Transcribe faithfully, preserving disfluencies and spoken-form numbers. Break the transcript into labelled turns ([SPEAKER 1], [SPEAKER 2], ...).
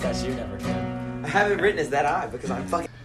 [SPEAKER 1] mustache you never can.
[SPEAKER 2] I have it written as that eye because I'm fucking.